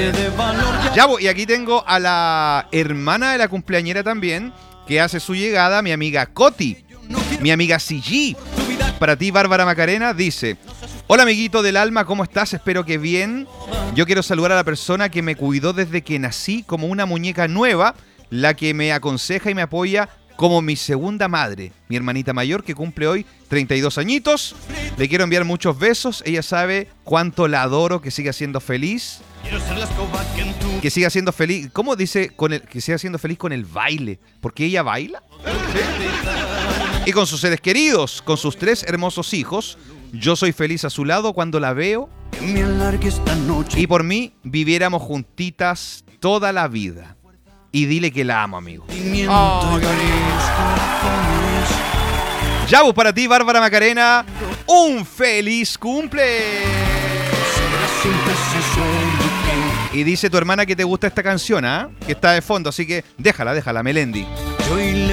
Ya, y aquí tengo a la hermana de la cumpleañera también, que hace su llegada, mi amiga Coti, mi amiga CG. Para ti, Bárbara Macarena, dice: hola amiguito del alma, ¿cómo estás? Espero que bien. Yo quiero saludar a la persona que me cuidó desde que nací como una muñeca nueva, la que me aconseja y me apoya como mi segunda madre, mi hermanita mayor que cumple hoy 32 añitos. Le quiero enviar muchos besos, ella sabe cuánto la adoro, que siga siendo feliz. Que siga siendo feliz, ¿cómo dice? Que siga siendo feliz con el baile, porque ella baila. ¿Sí? Y con sus seres queridos, con sus 3 hermosos hijos. Yo soy feliz a su lado cuando la veo. Y por mí, viviéramos juntitas toda la vida. Y dile que la amo, amigo. Oh, ya, vos, para ti, Bárbara Macarena, un feliz cumple. Y dice tu hermana que te gusta esta canción, ¿ah? Que está de fondo, así que déjala, Melendi. Yo hoy le